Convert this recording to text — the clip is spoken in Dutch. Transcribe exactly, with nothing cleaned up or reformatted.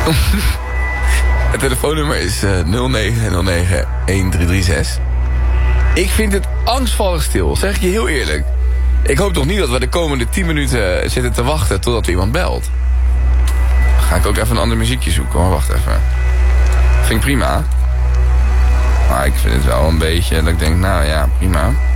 Het telefoonnummer is uh, nul negen nul negen een drie drie zes. Ik vind het angstvallig stil, zeg ik je heel eerlijk. Ik hoop toch niet dat we de komende tien minuten zitten te wachten totdat er iemand belt. Dan ga ik ook even een ander muziekje zoeken hoor, wacht even. Vind ik prima. Maar ik vind het wel een beetje dat ik denk, nou ja, prima.